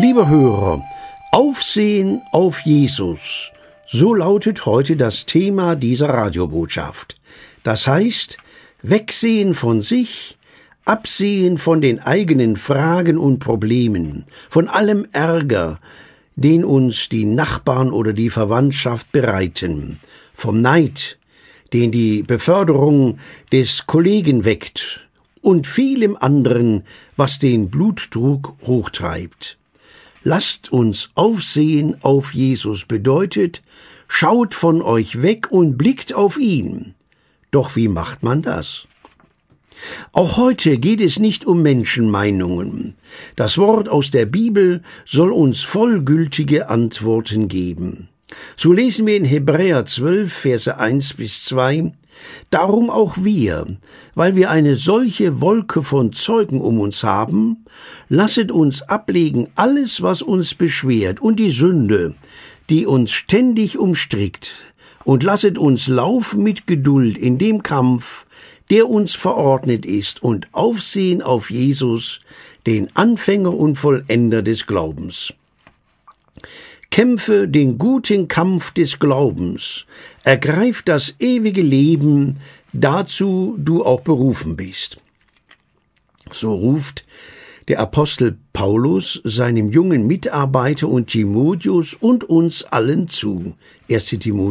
Liebe Hörer, Aufsehen auf Jesus, so lautet heute das Thema dieser Radiobotschaft. Das heißt, wegsehen von sich, absehen von den eigenen Fragen und Problemen, von allem Ärger, den uns die Nachbarn oder die Verwandtschaft bereiten, vom Neid, den die Beförderung des Kollegen weckt und vielem anderen, was den Blutdruck hochtreibt. Lasst uns aufsehen auf Jesus bedeutet, schaut von euch weg und blickt auf ihn. Doch wie macht man das? Auch heute geht es nicht um Menschenmeinungen. Das Wort aus der Bibel soll uns vollgültige Antworten geben. So lesen wir in Hebräer 12, Verse 1 bis 2, darum auch wir, weil wir eine solche Wolke von Zeugen um uns haben, lasset uns ablegen alles, was uns beschwert und die Sünde, die uns ständig umstrickt, und lasset uns laufen mit Geduld in dem Kampf, der uns verordnet ist, und aufsehen auf Jesus, den Anfänger und Vollender des Glaubens. Kämpfe den guten Kampf des Glaubens, ergreif das ewige Leben, dazu du auch berufen bist. So ruft der Apostel Paulus seinem jungen Mitarbeiter und Timotheus und uns allen zu. 1. Timotheus